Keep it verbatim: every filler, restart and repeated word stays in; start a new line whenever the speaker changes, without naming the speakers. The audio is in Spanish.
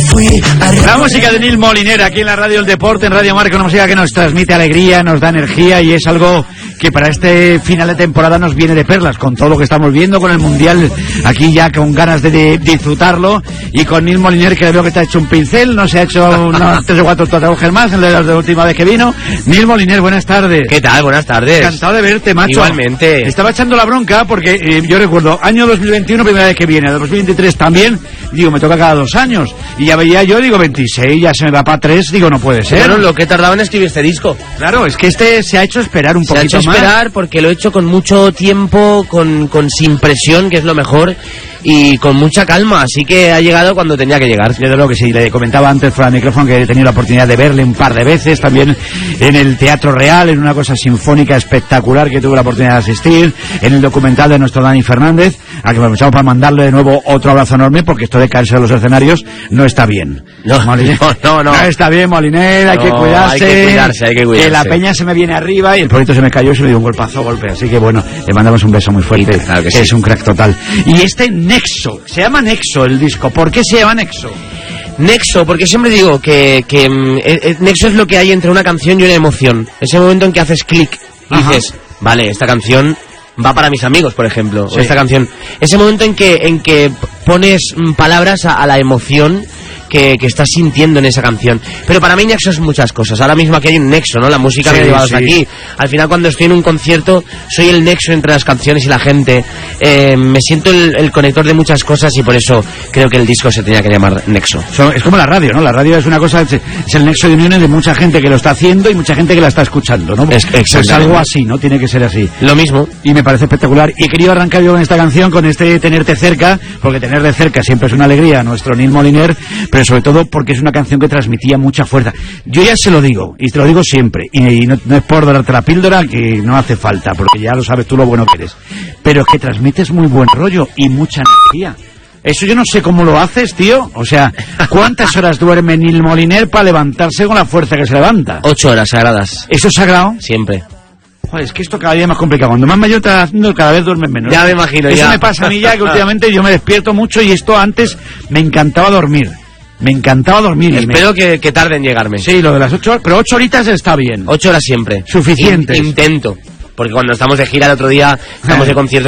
fui.
La música de Nil Moliner aquí en la Radio del Deporte, en Radio Marca, una música que nos transmite alegría, nos da energía y es algo que para este final de temporada nos viene de perlas, con todo lo que estamos viendo, con el Mundial aquí ya con ganas de, de disfrutarlo, y con Nil Moliner, que veo que te ha hecho un pincel, no se ha hecho unos tres o cuatro tatuajes más en la, la última vez que vino. Nil Moliner, buenas tardes.
¿Qué tal? Buenas tardes.
Encantado de verte, macho.
Igualmente.
Estaba echando la bronca porque eh, yo recuerdo, año dos mil veintiuno, primera vez que viene, dos mil veintitrés también, digo, me toca cada dos años, y ya veía yo, digo, veintiséis, ya se me va para tres, digo, no puede ser.
Bueno, lo que he tardado en escribir este disco.
Claro, es que este se ha hecho esperar un
se
poquito más.
Se ha hecho esperar porque lo he hecho con mucho tiempo, con, con sin presión, que es lo mejor, y con mucha calma, así que ha llegado cuando tenía que llegar.
Desde luego que sí, le comentaba antes fuera del micrófono que he tenido la oportunidad de verle un par de veces, también en el Teatro Real, en una cosa sinfónica espectacular que tuve la oportunidad de asistir, en el documental de nuestro Dani Fernández, a que aprovechamos para mandarle de nuevo otro abrazo enorme, porque esto de caerse de los escenarios no está bien.
No,
Moliner,
no, no, no.
No está bien, Moliner, hay
no,
que cuidarse.
Hay que cuidarse, hay que cuidarse.
Que la peña se me viene arriba y el proyecto se me cayó y se me dio un golpazo, golpe. Así que bueno, le mandamos un beso muy fuerte,
claro que
que
sí.
Es un crack total. Y este Nexo, se llama Nexo el disco. ¿Por qué se llama Nexo?
Nexo, porque siempre digo que, que eh, eh, Nexo es lo que hay entre una canción y una emoción. Ese momento en que haces clic y
Ajá.
dices, vale, esta canción va para mis amigos, por ejemplo,
Sí.
o esta canción. Ese momento en que en que pones mm, palabras a, a la emoción que, que estás sintiendo en esa canción. Pero para mí Nexo es muchas cosas. Ahora mismo aquí hay un nexo, ¿no? La música
Sí,
me ha llevado
sí.
hasta aquí. Al final, cuando estoy en un concierto, soy el nexo entre las canciones y la gente. Eh, me siento el, el conector de muchas cosas y por eso creo que el disco se tenía que llamar Nexo.
Son, es como la radio, ¿no? La radio es una cosa, es, es el nexo de uniones de mucha gente que lo está haciendo y mucha gente que la está escuchando, ¿no?
Es,
pues algo así, ¿no? Tiene que ser así.
Lo mismo.
Y me parece espectacular. Y he querido arrancar yo con esta canción, con este Tenerte Cerca, porque tener de cerca siempre es una alegría a nuestro Nil Moliner, pero sobre todo porque es una canción que transmitía mucha fuerza. Yo ya se lo digo, y te lo digo siempre, y, y no, no es por darte la píldora, que no hace falta, porque ya lo sabes tú lo bueno que eres, pero es que transmites muy buen rollo y mucha energía. Eso yo no sé cómo lo haces, tío. O sea, ¿cuántas horas duerme Nil Moliner para levantarse con la fuerza que se levanta?
Ocho horas sagradas.
¿Eso es sagrado?
Siempre.
Joder, es que esto cada día es más complicado. Cuando más mayor te vas haciendo, cada vez duermes menos.
Ya me imagino,
Eso
ya.
me pasa a mí ya, que últimamente yo me despierto mucho y esto antes me encantaba dormir. Me encantaba dormir.
Espero
me...
que, que tarde en llegarme.
Sí, lo de las ocho horas, pero ocho horitas está bien.
Ocho horas siempre.
Suficientes.
In, intento. Porque cuando estamos de gira el otro día, estamos de concierto